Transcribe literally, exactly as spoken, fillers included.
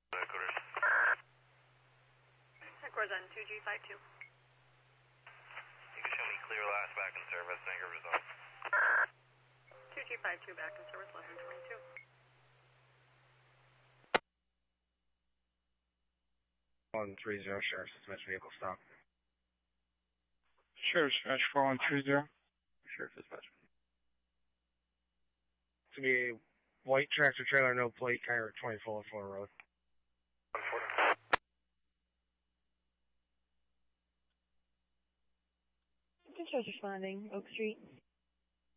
Headquarters on two G five two. You can show me clear last back in service, negative result. two G five two back in service, eleven twenty-two. one three zero, Sheriff's Dispatch vehicle stop. Sheriff's Dispatch four one three zero. Sheriff's Dispatch. To be a white tractor trailer, no plate, Kyra twenty Fuller Floor Road. Dispatch responding, Oak Street.